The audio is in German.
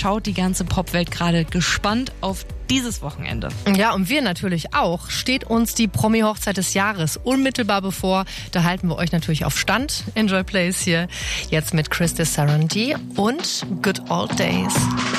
schaut die ganze Popwelt gerade gespannt auf dieses Wochenende. Ja, und wir natürlich auch. Steht uns die Promi-Hochzeit des Jahres unmittelbar bevor. Da halten wir euch natürlich auf Stand. Enjoy Plays hier jetzt mit Chris de Sarandí und Good Old Days.